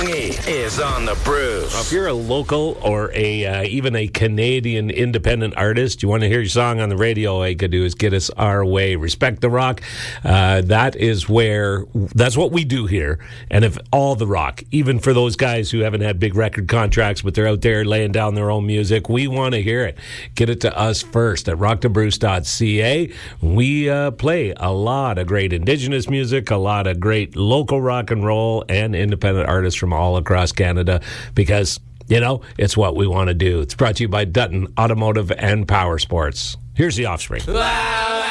Longy is on the Brews. If you're a local or even a Canadian independent artist, you want to hear your song on the radio, all you could do is get us our way. Respect the Rock. That's what we do here. And if all the rock, even for those guys who haven't had big record contracts, but they're out there laying down their own music, we want to hear it. Get it to us first at rockthebruce.ca. We play a lot of great Indigenous music, a lot of great local rock and roll, and independent artists from all across Canada, because, it's what we want to do. It's brought to you by Dutton Automotive and Power Sports. Here's The Offspring.